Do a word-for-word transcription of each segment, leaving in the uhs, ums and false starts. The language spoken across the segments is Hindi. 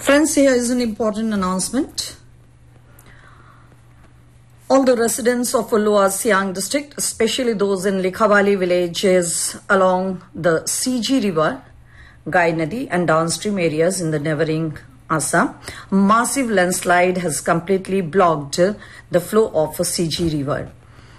Friends, here is an important announcement. All the residents of Lower Siang district, especially those in Likhawali villages along the C G River, Gai Nadi and downstream areas in the neighboring Assam, massive landslide has completely blocked the flow of C G River.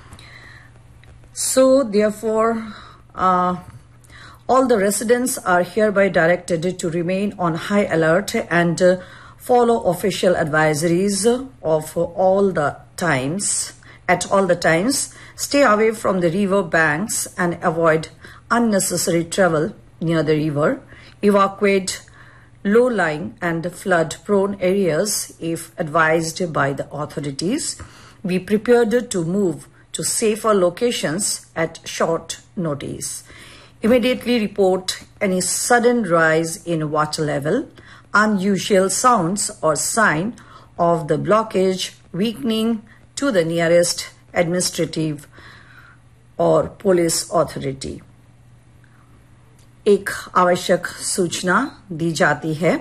So therefore, uh, all the residents are hereby directed to remain on high alert and uh, follow official advisories of all the times. At all the times, stay away from the river banks and avoid unnecessary travel near the river. Evacuate low-lying and flood-prone areas if advised by the authorities. Be prepared to move to safer locations at short notice. Immediately report any sudden rise in water level, unusual sounds or sign of the blockage weakening to the nearest administrative or police authority. एक आवश्यक सूचना दी जाती है।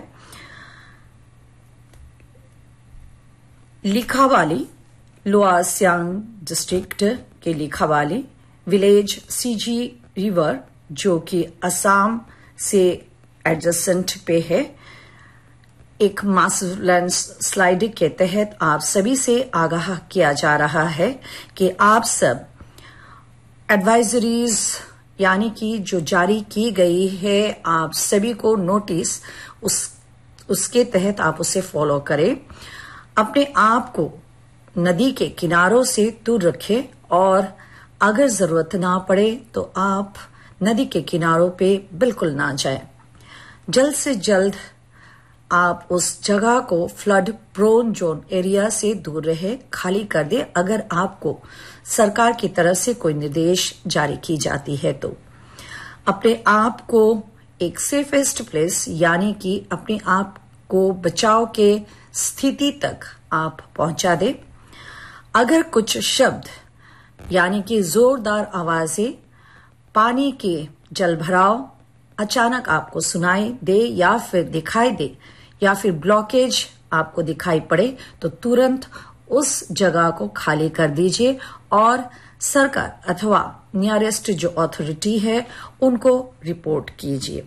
लिखावाली, लोअर सियांग डिस्ट्रिक्ट के लिखावाली विलेज सीजी रिवर जो कि असम से एडजेसेंट पे है, एक मासिव लैंडस्लाइड के तहत आप सभी से आगाह किया जा रहा है कि आप सब एडवाइजरीज यानी कि जो जारी की गई है, आप सभी को नोटिस उस उसके तहत आप उसे फॉलो करें। अपने आप को नदी के किनारों से दूर रखें और अगर जरूरत ना पड़े तो आप नदी के किनारों पे बिल्कुल ना जाएं। जल्द से जल्द आप उस जगह को फ्लड प्रोन जोन एरिया से दूर रहे, खाली कर दे अगर आपको सरकार की तरफ से कोई निर्देश जारी की जाती है तो। अपने आप को एक सेफेस्ट प्लेस यानी कि अपने आप को बचाव के स्थिति तक आप पहुंचा दे। अगर कुछ शब्द यानी कि जोरदार आवाजें, पानी के जलभराव अचानक आपको सुनाई दे या फिर दिखाई दे या फिर ब्लॉकेज आपको दिखाई पड़े तो तुरंत उस जगह को खाली कर दीजिए और सरकार अथवा नियरेस्ट जो अथॉरिटी है उनको रिपोर्ट कीजिए।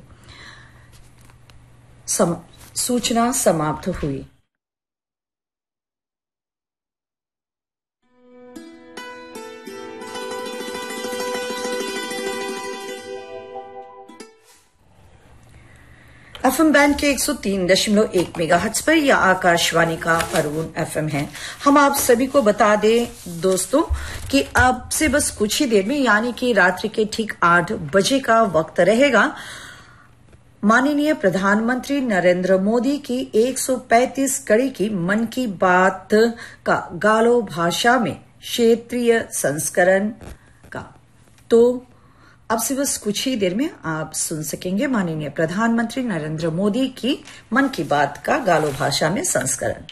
सम, सूचना समाप्त हुई। एफएम बैंड के एक सौ तीन दशमलव एक मेगाहर्ट्ज पर यह आकाशवाणी का अरुण एफएम है। हम आप सभी को बता दें दोस्तों कि अब से बस कुछ ही देर में यानी कि रात्रि के ठीक आठ बजे का वक्त रहेगा माननीय प्रधानमंत्री नरेंद्र मोदी की एक सौ पैंतीस कड़ी की मन की बात का गालो भाषा में क्षेत्रीय संस्करण का। तो अब से बस कुछ ही देर में आप सुन सकेंगे माननीय प्रधानमंत्री नरेंद्र मोदी की मन की बात का गालो भाषा में संस्करण।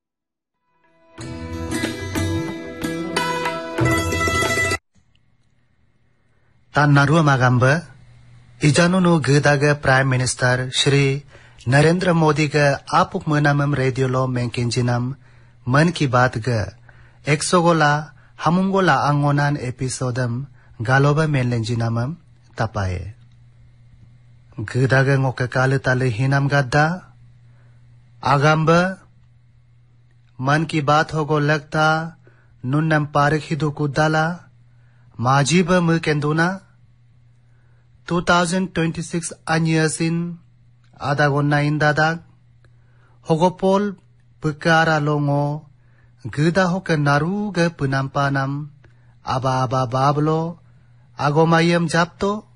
तान्नारुआ मागाम्बा इजानुनु गदागा प्राइम मिनिस्टर श्री नरेंद्र मोदी का आपुक मनामम रेडियो लो मेंकेंजिनम मन की बात ग एक सौ गोला हमुंगोला आंगोनान एपिसोडम गालोबा मेनलेंजिनामम तपाए गदागा ngoka काले ताले हिनाम गद्दा आगाम्बा मन की बात होगो लगता नुन्नम park हिदु कुदाला माजीब मुकेंदुना twenty twenty-six anyasin adagonna indada hogopol pekara longo geda hoka naruga penampanam aba aba bablo agomayam japto